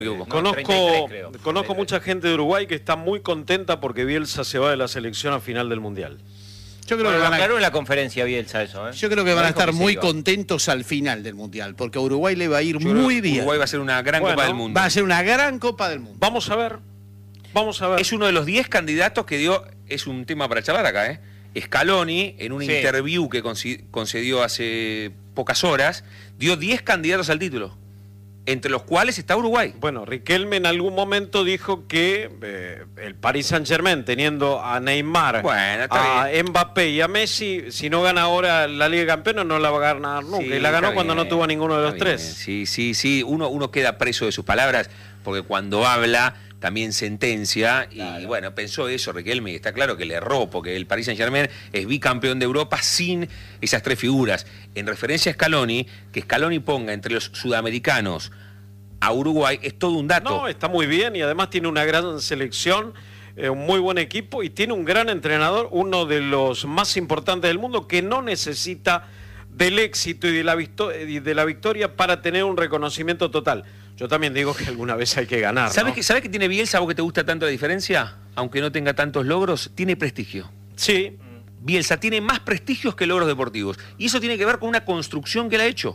No, Conozco 33, creo. conozco mucha gente de Uruguay que está muy contenta porque Bielsa se va de la selección a final del Mundial. Yo creo Bueno, que lo van aclaró en la conferencia Bielsa eso, ¿eh? Yo creo que van No a dijo estar que se muy iba. contentos al final del Mundial, porque a Uruguay le va a ir Yo creo muy que bien. Uruguay va a ser una gran Bueno, Copa del Mundo. Va a ser una gran Copa del Mundo. Vamos a ver. Vamos a ver. Es uno de los 10 candidatos que dio, es un tema para charlar acá, Scaloni, en una Sí. interview que concedió hace pocas horas, dio 10 candidatos al título, entre los cuales está Uruguay. Bueno, Riquelme en algún momento dijo que el Paris Saint-Germain, teniendo a Neymar, Bueno, está a Mbappé y a Messi, si no gana ahora la Liga de Campeones no la va a ganar nunca. Sí, y la ganó está cuando bien, no tuvo a ninguno de los está bien. tres. Sí, uno queda preso de sus palabras, porque cuando habla también sentencia, y bueno, pensó eso Riquelme, y está claro que le erró, porque el Paris Saint-Germain es bicampeón de Europa sin esas tres figuras. En referencia a Scaloni, que Scaloni ponga entre los sudamericanos a Uruguay es todo un dato. No, está muy bien y además tiene una gran selección, un muy buen equipo y tiene un gran entrenador, uno de los más importantes del mundo que no necesita del éxito y de la victoria para tener un reconocimiento total. Yo también digo que alguna vez hay que ganar, ¿Sabes ¿no? qué tiene Bielsa, vos que te gusta tanto la diferencia? Aunque no tenga tantos logros, tiene prestigio. Sí, Bielsa tiene más prestigios que logros deportivos. Y eso tiene que ver con una construcción que él ha hecho.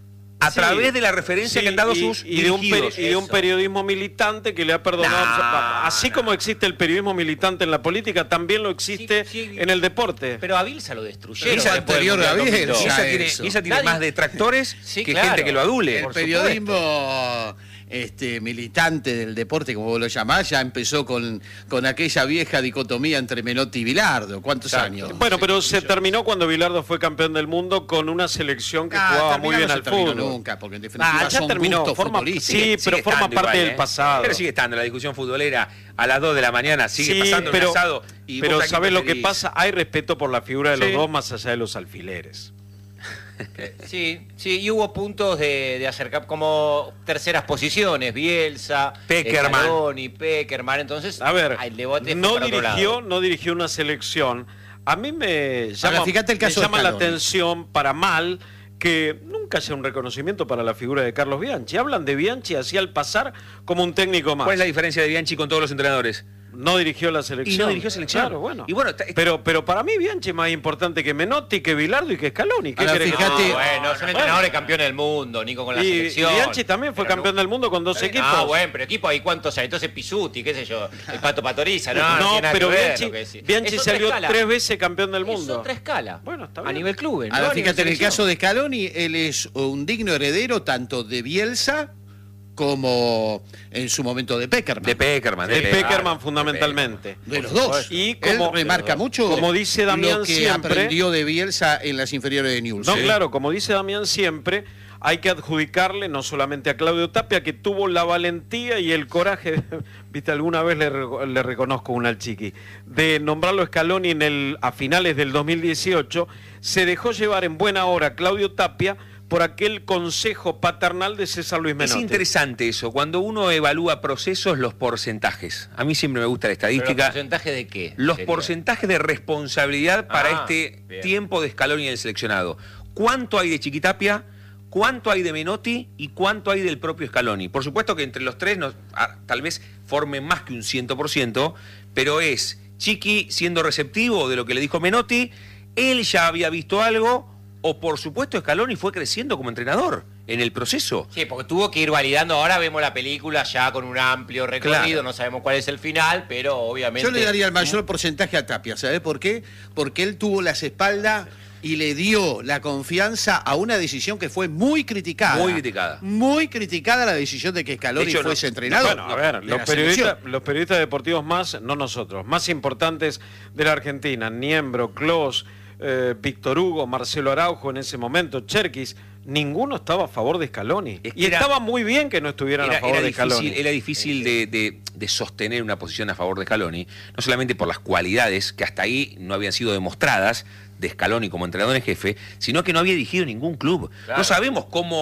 A sí, través de la referencia sí, que han dado y, sus y de un dirigidos. y de un Eso. periodismo militante que le ha perdonado. No, así como existe el periodismo militante en la política, también lo existe Sí, sí. en el deporte. Pero a Bielsa lo destruyeron. Bielsa después del anterior a Mundial Bielsa. 2002. Bielsa eso. tiene Nadie- más detractores Sí, que claro. gente que lo adule. El Por periodismo militante del deporte, como vos lo llamás, ya empezó con aquella vieja dicotomía entre Menotti y Bilardo. ¿Cuántos Exacto. años? Bueno, pero se terminó cuando Bilardo fue campeón del mundo con una selección que jugaba muy bien no al se terminó fútbol. nunca, porque en definitiva Ya son terminó. gustos Forma, futbolísticos. sí, pero Sigue forma estando parte igual, del pasado. Pero sigue estando la discusión futbolera a las 2 de la mañana, sigue Sí, pasando pero, un asado. Y pero vos aquí ¿sabes lo que preferís. pasa? Hay respeto por la figura de los Sí. dos más allá de los alfileres. Sí, y hubo puntos de acercar como terceras posiciones, Bielsa, Pekerman. Scaloni, Pekerman, entonces A ver, el debate fue no para otro lado. dirigió una selección. A mí me llama, fíjate el caso me llama de la Scaloni. atención para mal que nunca haya un reconocimiento para la figura de Carlos Bianchi. Hablan de Bianchi así al pasar como un técnico más. ¿Cuál es la diferencia de Bianchi con todos los entrenadores? No dirigió la selección. Y no dirigió selección. Claro, bueno. Y bueno, pero para mí Bianchi es más importante que Menotti, que Bilardo y que Scaloni. ¿Qué Ahora, querés que te fíjate- diga? Bueno, son entrenadores campeones del mundo, Nico, con la Y selección. Bianchi también fue Pero campeón del mundo con dos equipos. Ah, bueno, pero equipo hay cuántos hay. Entonces Pisuti, qué sé yo, el Pato Patoriza, no, No, tiene nada pero que ver Bianchi, lo que decís. Bianchi Es otra salió escala. 3 veces campeón del Es mundo. otra escala. Bueno, está A bien. nivel clubes. Ahora, no a nivel fíjate, en el selección. caso de Scaloni, él es un digno heredero tanto de Bielsa como en su momento de Pekerman. De Pekerman. De Pekerman. Peckerman fundamentalmente. De los dos. Y Él como- remarca mucho como dice Damián lo que siempre- aprendió de Bielsa en las inferiores de Newell's. No, claro, como dice Damián siempre, hay que adjudicarle no solamente a Claudio Tapia, que tuvo la valentía y el coraje, viste, alguna vez le reconozco una al chiqui, de nombrarlo Scaloni a finales del 2018, se dejó llevar en buena hora Claudio Tapia por aquel consejo paternal de César Luis Es Menotti. interesante eso, cuando uno evalúa procesos, los porcentajes. A mí siempre me gusta la ¿Pero estadística. porcentaje de qué? Los sería? porcentajes de responsabilidad para este bien. tiempo de Scaloni y del seleccionado. ¿Cuánto hay de Chiquitapia? ¿Cuánto hay de Menotti? ¿Y cuánto hay del propio Scaloni? Por supuesto que entre los tres tal vez formen más que un 100%, pero es Chiqui siendo receptivo de lo que le dijo Menotti, él ya había visto algo, o por supuesto Scaloni fue creciendo como entrenador en el proceso. Sí, porque tuvo que ir validando. Ahora vemos la película ya con un amplio recorrido, Claro. no sabemos cuál es el final, pero obviamente... Yo le daría el mayor porcentaje a Tapia, ¿sabes por qué? Porque él tuvo las espaldas y le dio la confianza a una decisión que fue muy criticada. Muy criticada. Muy criticada la decisión de que Scaloni De hecho, fuese no- entrenador. Bueno, a ver, de los la periodistas, selección. los periodistas deportivos más, no nosotros, más importantes de la Argentina, Niembro, Clos, Víctor Hugo, Marcelo Araujo en ese momento, Cherkis, ninguno estaba a favor de Scaloni. Es que Y era- estaba muy bien que no estuvieran a favor de Scaloni. Era difícil de sostener una posición a favor de Scaloni, no solamente por las cualidades que hasta ahí no habían sido demostradas de Scaloni como entrenador en jefe, sino que no había dirigido ningún club. Claro. No sabemos cómo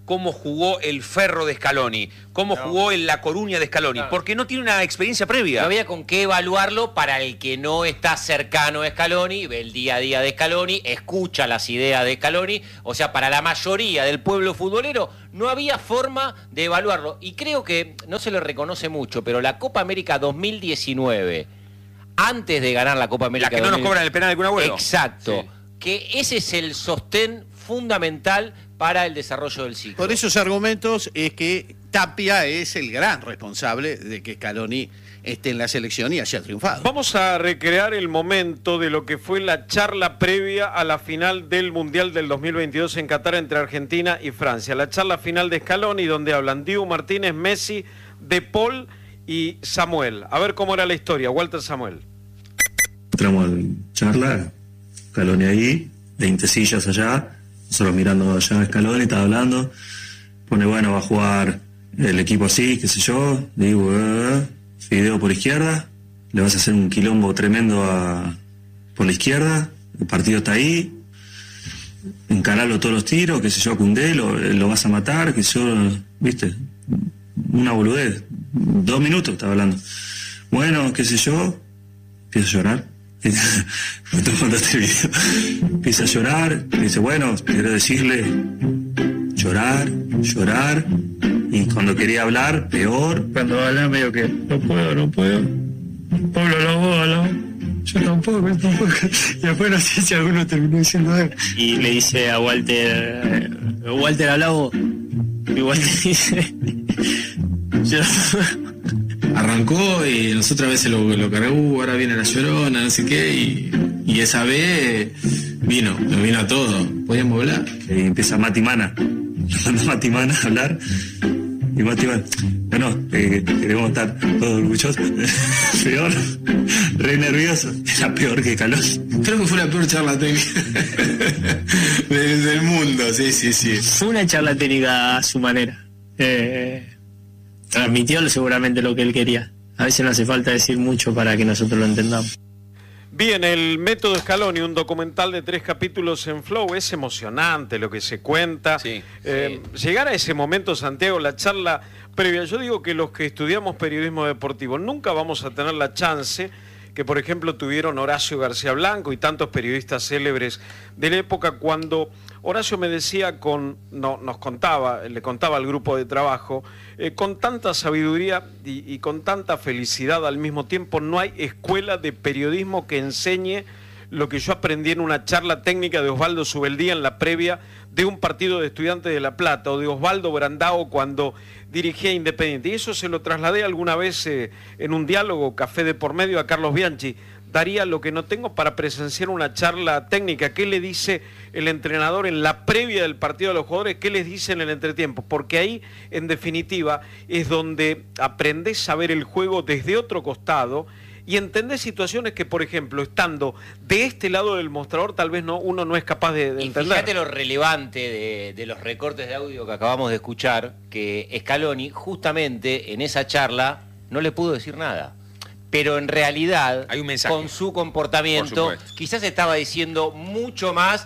cómo jugó el Ferro de Scaloni, cómo jugó el La Coruña de Scaloni, porque no tiene una experiencia previa. No había con qué evaluarlo para el que no está cercano a Scaloni, ve el día a día de Scaloni, escucha las ideas de Scaloni, o sea, para la mayoría del pueblo futbolero no había forma de evaluarlo. Y creo que no se le reconoce mucho, pero la Copa América 2019, antes de ganar la Copa América... La que no nos cobran el penal del Kun Agüero. Exacto. Sí. Que ese es el sostén fundamental para el desarrollo del ciclo. Por esos argumentos es que Tapia es el gran responsable de que Scaloni esté en la selección y haya triunfado. Vamos a recrear el momento de lo que fue la charla previa a la final del Mundial del 2022 en Qatar entre Argentina y Francia. La charla final de Scaloni, donde hablan Dibu Martínez, Messi, De Paul y Samuel. A ver cómo era la historia. Walter Samuel. Entramos en charla, Scaloni ahí, 20 sillas allá, nosotros mirando allá a Scaloni, estaba hablando, pone, bueno, va a jugar el equipo así, qué sé yo, digo, Fideo por izquierda, le vas a hacer un quilombo tremendo por la izquierda, el partido está ahí, encaralo todos los tiros, qué sé yo, Koundé, lo vas a matar, qué sé yo, viste, una boludez, 2 minutos estaba hablando. Bueno, qué sé yo, empiezo a llorar. Me estoy mandando este video. Empieza a llorar, me dice, bueno, quiero decirle, llorar, y cuando quería hablar, peor. Cuando habla medio que, no puedo. Pablo, yo tampoco. Y después no sé si alguno terminó diciendo él. Y le dice a Walter, habla vos. Y Walter dice, yo... Arrancó y nosotros a veces lo cargó, ahora viene la llorona, no sé qué, y esa vez nos vino a todo, podíamos hablar. Y empieza Mati Mana, manda Mati Mana a hablar, y Mati Mana, queremos estar todos orgullosos, peor, re nervioso, era peor que Calós. Creo que fue la peor charla técnica del mundo, sí. Fue una charla técnica a su manera. Transmitió seguramente lo que él quería. A veces no hace falta decir mucho para que nosotros lo entendamos. Bien, el método Scaloni, un documental de 3 capítulos en Flow, es emocionante lo que se cuenta. Sí. Llegar a ese momento, Santiago, la charla previa, yo digo que los que estudiamos periodismo deportivo nunca vamos a tener la chance que, por ejemplo, tuvieron Horacio García Blanco y tantos periodistas célebres de la época, cuando Horacio me decía, le contaba al grupo de trabajo, con tanta sabiduría y con tanta felicidad al mismo tiempo, no hay escuela de periodismo que enseñe lo que yo aprendí en una charla técnica de Osvaldo Subeldía en la previa de un partido de Estudiantes de La Plata, o de Osvaldo Brandao cuando dirigía Independiente. Y eso se lo trasladé alguna vez en un diálogo, café de por medio, a Carlos Bianchi. Daría lo que no tengo para presenciar una charla técnica. ¿Qué le dice el entrenador en la previa del partido a los jugadores? ¿Qué les dice en el entretiempo? Porque ahí, en definitiva, es donde aprendés a ver el juego desde otro costado y entendés situaciones que, por ejemplo, estando de este lado del mostrador, tal vez uno no es capaz de entender. Y fíjate lo relevante de los recortes de audio que acabamos de escuchar, que Scaloni, justamente en esa charla, no le pudo decir nada. Pero en realidad, hay un mensaje, con su comportamiento, quizás estaba diciendo mucho más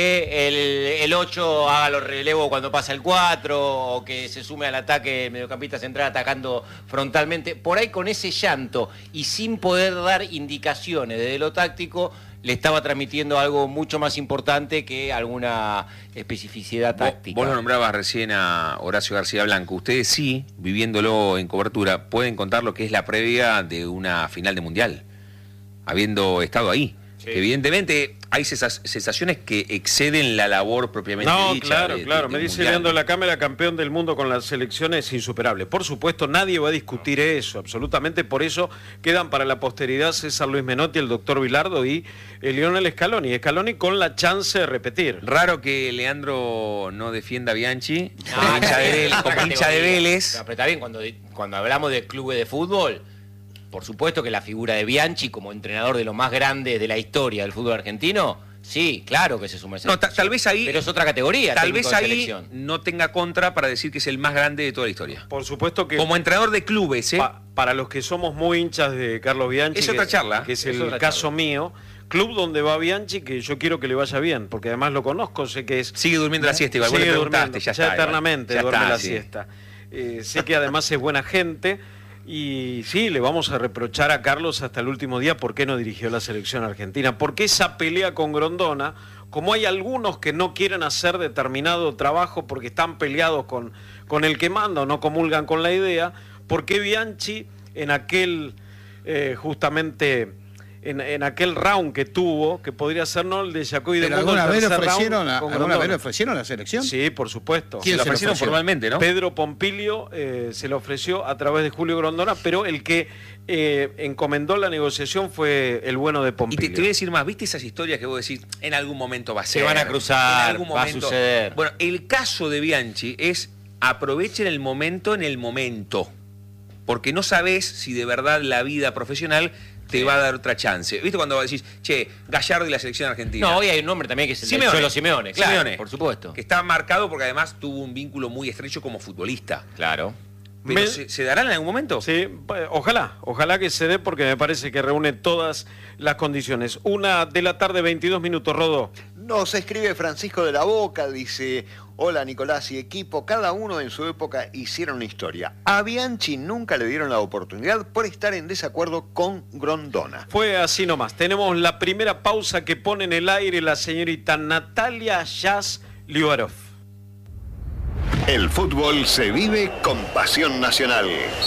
que el 8 haga los relevos cuando pasa el 4, o que se sume al ataque mediocampista central atacando frontalmente. Por ahí, con ese llanto y sin poder dar indicaciones desde lo táctico, le estaba transmitiendo algo mucho más importante que alguna especificidad táctica. Vos lo nombrabas recién a Horacio García Blanco. Ustedes sí, viviéndolo en cobertura, pueden contar lo que es la previa de una final de Mundial, habiendo estado ahí. Sí. Evidentemente hay sensaciones que exceden la labor propiamente dicha. Claro. Me dice Leandro de la Cámara, campeón del mundo con las selecciones, insuperable. Por supuesto, nadie va a discutir eso, absolutamente. Por eso quedan para la posteridad César Luis Menotti, el doctor Bilardo y Lionel Scaloni. Scaloni con la chance de repetir. Raro que Leandro no defienda a Bianchi, como hincha de Vélez. Pero está bien, cuando hablamos de clubes de fútbol, por supuesto que la figura de Bianchi como entrenador de los más grandes de la historia del fútbol argentino, sí, claro que se suma ese. No, tal vez ahí. Pero es otra categoría. Tal vez ahí no tenga contra para decir que es el más grande de toda la historia. Por supuesto que. Como entrenador de clubes, para los que somos muy hinchas de Carlos Bianchi, es otra charla. Que es el caso mío. club donde va Bianchi, que yo quiero que le vaya bien, porque además lo conozco, sé que es... Sigue durmiendo la siesta, igual vos le preguntaste, ya está. Eternamente ya duerme está, la sí. siesta. Sé que además es buena gente, y sí, le vamos a reprochar a Carlos hasta el último día por qué no dirigió la selección argentina, porque esa pelea con Grondona, como hay algunos que no quieren hacer determinado trabajo porque están peleados con el que manda o no comulgan con la idea, ¿por qué Bianchi en aquel justamente en aquel round que tuvo, que podría ser no el de Yacoy de Mundo, ¿Alguna vez le ofrecieron la selección? Sí, por supuesto. Se lo ofrecieron formalmente, ¿no? Pedro Pompilio se lo ofreció a través de Julio Grondona, pero el que encomendó la negociación fue el bueno de Pompilio. Y te voy a decir más, ¿viste esas historias que vos decís, en algún momento va a ser? Se van a cruzar, en algún momento, va a suceder. Bueno, el caso de Bianchi es aprovechen el momento en el momento, porque no sabés si de verdad la vida profesional te va a dar otra chance. ¿Viste cuando decís, che, Gallardo y la selección argentina? No, hoy hay un nombre también que es el Simeone. de Cholo Simeone, claro, Simeone, por supuesto. que está marcado porque además tuvo un vínculo muy estrecho como futbolista. Claro. Pero ¿se darán en algún momento? Sí, ojalá que se dé, porque me parece que reúne todas las condiciones. 1:22 p.m, Rodó. Nos escribe Francisco de la Boca, dice: hola Nicolás y equipo, cada uno en su época hicieron una historia. A Bianchi nunca le dieron la oportunidad por estar en desacuerdo con Grondona. Fue así nomás. Tenemos la primera pausa que pone en el aire la señorita Natalia Jazz Liubarov. El fútbol se vive con pasión nacional.